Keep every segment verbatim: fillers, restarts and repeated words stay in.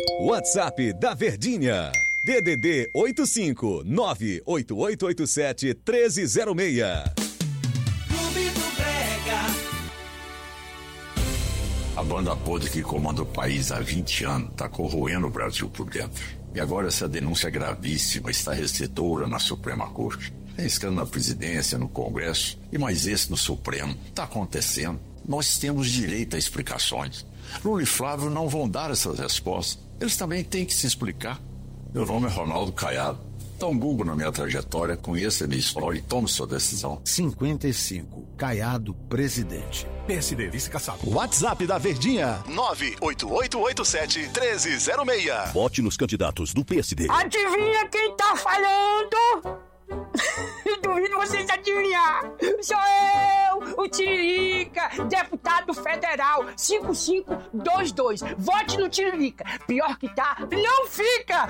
WhatsApp da Verdinha. D D D oito cinco nove oito oito oito sete um três zero seis. Clube do Brega. A banda podre que comanda o país há vinte anos está corroendo o Brasil por dentro. E agora essa denúncia gravíssima está restritora na Suprema Corte. Tem escândalo na presidência, no Congresso e mais esse no Supremo. Está acontecendo. Nós temos direito a explicações. Lula e Flávio não vão dar essas respostas. Eles também têm que se explicar. Meu nome é Ronaldo Caiado. Dá um Google na minha trajetória, conheça a minha história e tome sua decisão. cinquenta e cinco. Caiado, presidente. P S D, vice-caçado. WhatsApp da Verdinha. nove oito oito oito sete um três zero seis. Vote nos candidatos do P S D. Adivinha quem tá falando? Duvido vocês adivinhar. Sou eu, o Tiririca, deputado federal cinco cinco dois dois. Vote no Tiririca. Pior que tá, não fica.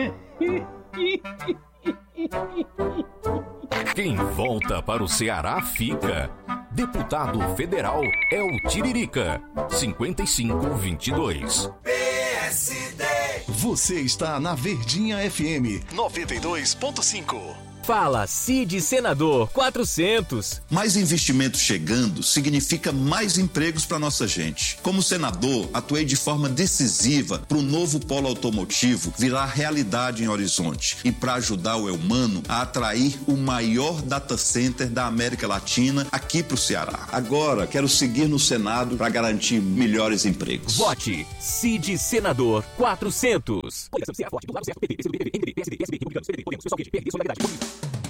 Quem volta para o Ceará fica. Deputado federal é o Tiririca. cinquenta e cinco vinte e dois. P S D. Você está na Verdinha F M noventa e dois ponto cinco. Fala, Cid Senador quatrocentos. Mais investimentos chegando significa mais empregos para nossa gente. Como senador, atuei de forma decisiva para o novo polo automotivo virar realidade em Horizonte e para ajudar o Eumano a atrair o maior data center da América Latina aqui para o Ceará. Agora, quero seguir no Senado para garantir melhores empregos. Vote Cid Senador quatrocentos. Coligação C A Forte, do lado certo, P T, P C do B, P M D B, P S D, Republicanos, P M D, Podemos, Pessoal Verde, P R D, Solidariedade,